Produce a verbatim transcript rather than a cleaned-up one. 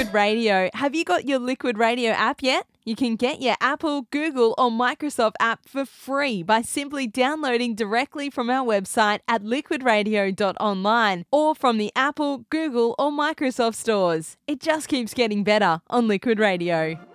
Liquid Radio. Have you got your Liquid Radio app yet? You can get your Apple, Google or Microsoft app for free by simply downloading directly from our website at liquid radio dot online or from the Apple, Google or Microsoft stores. It just keeps getting better on Liquid Radio.